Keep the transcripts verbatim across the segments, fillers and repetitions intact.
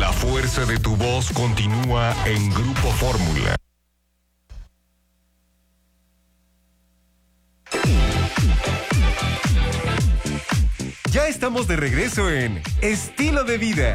La fuerza de tu voz continúa en Grupo Fórmula. Ya estamos de regreso en Estilo de Vida.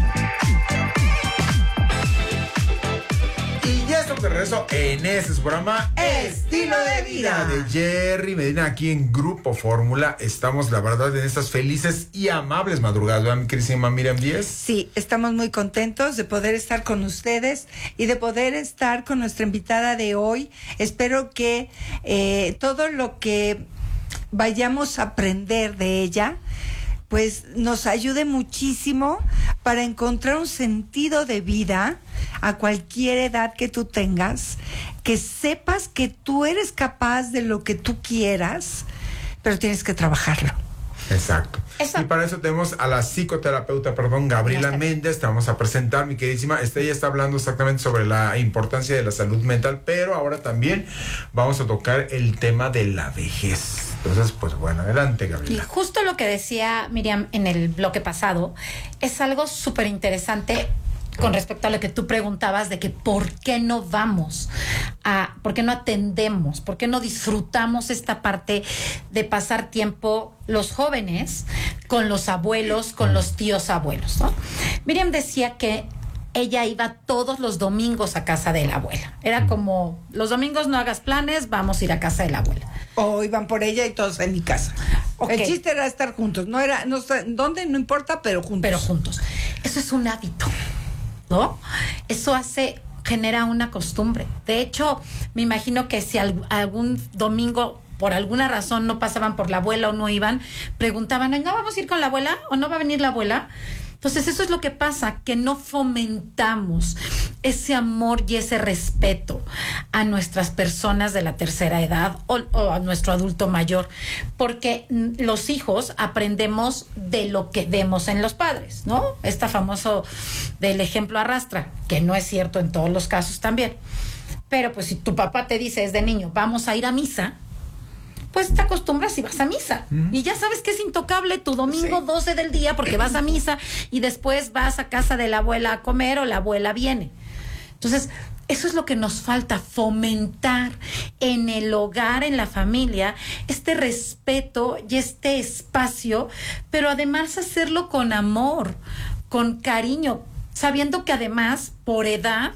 Y ya estamos de regreso en este su programa Estilo de Vida de Jerry Medina aquí en Grupo Fórmula. Estamos, la verdad, en estas felices y amables madrugadas, ¿verdad, mi queridísima Miriam Díez? Sí, estamos muy contentos de poder estar con ustedes y de poder estar con nuestra invitada de hoy. Espero que eh, todo lo que vayamos a aprender de ella pues nos ayude muchísimo para encontrar un sentido de vida a cualquier edad que tú tengas, que sepas que tú eres capaz de lo que tú quieras, pero tienes que trabajarlo. Exacto. Eso. Y para eso tenemos a la psicoterapeuta, perdón, Gabriela Méndez. Te vamos a presentar, mi queridísima. Esta ella está hablando exactamente sobre la importancia de la salud mental, pero ahora también vamos a tocar el tema de la vejez. Entonces, pues bueno, adelante, Gabriela. Y justo lo que decía Miriam en el bloque pasado es algo súper interesante con respecto a lo que tú preguntabas de que por qué no vamos a, por qué no atendemos, por qué no disfrutamos esta parte de pasar tiempo los jóvenes con los abuelos, con los tíos abuelos, ¿no? Miriam decía que ella iba todos los domingos a casa de la abuela. Era como, los domingos no hagas planes, vamos a ir a casa de la abuela. O iban por ella y todos en mi casa. Okay. El chiste era estar juntos. No era, no sé dónde, no importa, pero juntos. Pero juntos. Eso es un hábito, ¿no? Eso hace, genera una costumbre. De hecho, me imagino que si al, algún domingo por alguna razón no pasaban por la abuela o no iban, preguntaban, ¿no vamos a ir con la abuela o no va a venir la abuela? Entonces eso es lo que pasa, que no fomentamos ese amor y ese respeto a nuestras personas de la tercera edad o, o a nuestro adulto mayor, porque los hijos aprendemos de lo que vemos en los padres, ¿no? Este famoso del ejemplo arrastra, que no es cierto en todos los casos también. Pero pues si tu papá te dice desde niño, vamos a ir a misa, pues te acostumbras y vas a misa. Mm. Y ya sabes que es intocable tu domingo sí. doce del día porque vas a misa y después vas a casa de la abuela a comer o la abuela viene. Entonces, eso es lo que nos falta, fomentar en el hogar, en la familia, este respeto y este espacio, pero además hacerlo con amor, con cariño, sabiendo que además, por edad,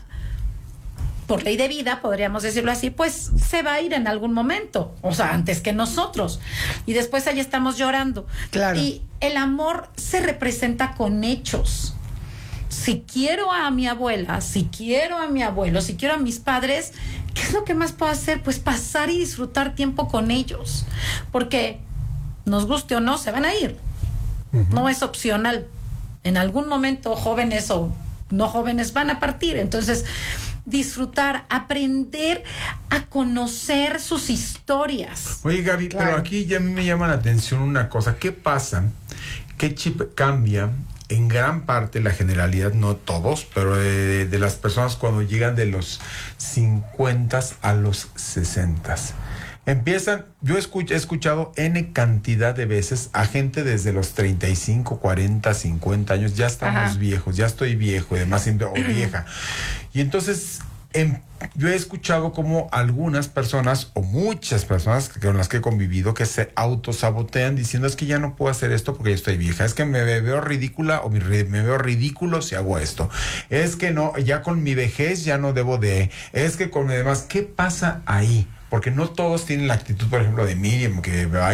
por ley de vida, podríamos decirlo así, pues se va a ir en algún momento, o sea, antes que nosotros. Y después ahí estamos llorando. Claro. Y el amor se representa con hechos. Si quiero a mi abuela, si quiero a mi abuelo, si quiero a mis padres, ¿qué es lo que más puedo hacer? Pues pasar y disfrutar tiempo con ellos. Porque, nos guste o no, se van a ir. Uh-huh. No es opcional. En algún momento, jóvenes o no jóvenes van a partir. Entonces, disfrutar, aprender a conocer sus historias. Oye, Gaby, claro. Pero aquí ya a mí me llama la atención una cosa. ¿Qué pasa? ¿Qué chip cambia? En gran parte, la generalidad, no todos, pero de, de las personas cuando llegan de los cincuenta a los sesenta. Empiezan, yo escuch, he escuchado N cantidad de veces a gente desde los treinta y cinco, cuarenta, cincuenta años, ya estamos Ajá. viejos, ya estoy viejo y demás, o vieja. Y entonces, en, yo he escuchado como algunas personas, o muchas personas con las que he convivido, que se autosabotean diciendo, es que ya no puedo hacer esto porque ya estoy vieja, es que me veo ridícula o me, me veo ridículo si hago esto, es que no, ya con mi vejez ya no debo de, es que con mi demás, ¿qué pasa ahí? Porque no todos tienen la actitud, por ejemplo, de Miriam, que